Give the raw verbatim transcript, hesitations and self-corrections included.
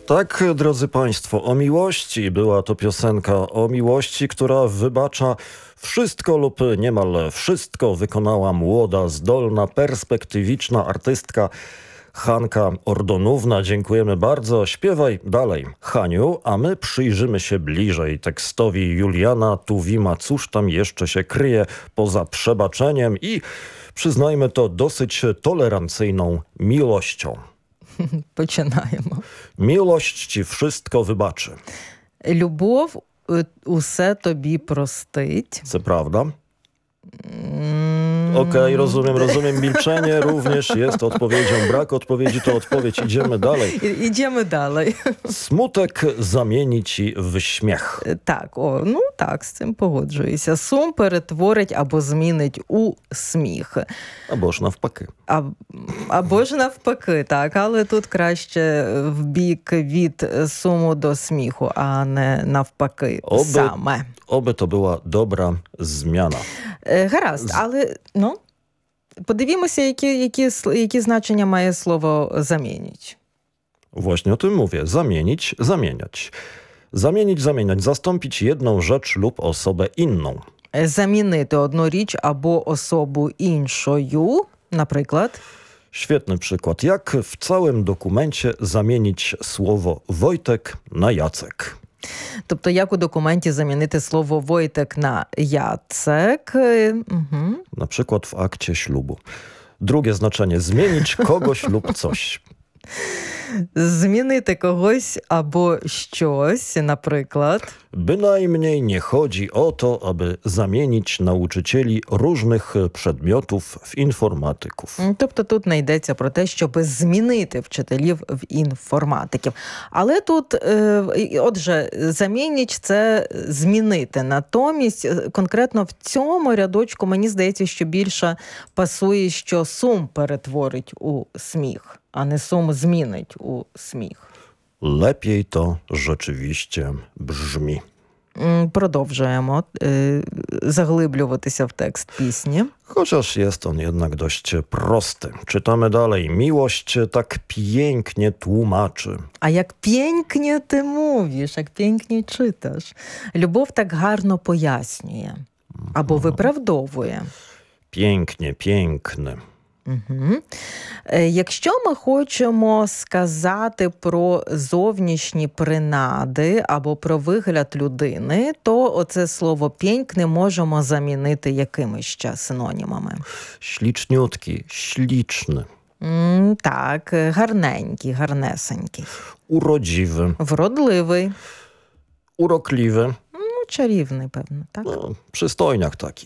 Tak, drodzy Państwo, o miłości była to piosenka, o miłości, która wybacza wszystko lub niemal wszystko. Wykonała młoda, zdolna, perspektywiczna artystka Hanka Ordonówna. Dziękujemy bardzo. Śpiewaj dalej, Haniu, a my przyjrzymy się bliżej tekstowi Juliana Tuwima. Cóż tam jeszcze się kryje poza przebaczeniem i, przyznajmy to, dosyć tolerancyjną miłością. Починаємо. Miłość ci wszystko wybaczy. Любов е, усе тобі простить. Co prawda? Okej, rozumiem, rozumiem. Milczenie również jest odpowiedzią. Brak odpowiedzi to odpowiedź. Idziemy dalej. І- Ідемо далі. Smutek zamieni ci w śmiech. Так, о, ну так, з цим погоджуюся. Сум перетворить або змінить у сміх. Albo ж навпаки. А, або ж навпаки, так, але тут краще в бік від суму до сміху, а не навпаки Оби- саме. Oby to była dobra zmiana. Е, Гаразд, але, ну, подивімося, які, які, сл- які значення має слово «замініть». Właśnie o tym mówię. Zamienić, zamieniać. Zamienić, zamieniać. Zastąpić jedną rzecz lub osobę inną. Е, Замінити одну річ або особу іншою, наприклад. Świetny przykład. Jak w całym dokumencie zamienić słowo Wojtek na Jacek? Тобто, як у документі замінити слово «Войтек» на «Яцек». Угу. Na przykład w akcie ślubu. Drugie znaczenie. Zmienić kogoś lub coś. Змінити когось або щось, наприклад. Bynajmniej nie chodzi o to, aby zamienić nauczycieli różnych przedmiotów w informatyków. Тобто тут не йдеться про те, щоб змінити вчителів в інформатиків. Але тут, е, і- отже, замінніч – це змінити. Натомість, е, конкретно в цьому рядочку, мені здається, що більше пасує, що сум перетворить у сміх, а не сум змінить у сміх. Lepiej to rzeczywiście brzmi. М, Продовжуємо е, заглиблюватися в текст пісні. Chociaż jest on jednak dość prosty. Czytamy dalej. Miłość tak pięknie tłumaczy. А як пєнькні ти мовиш, як пєнькні читаш. Любов так гарно пояснює або виправдовує. Pięknie, piękny. Угу. Якщо ми хочемо сказати про зовнішні принади або про вигляд людини, то оце слово «пєнькне» можемо замінити якими ще синонімами. Śliczniutki, śliczny, М, Так, гарненький, гарнесенький. urodziwy, Вродливий, urokliwy. ну, чарівний, певно, так? No, przystojniak taki.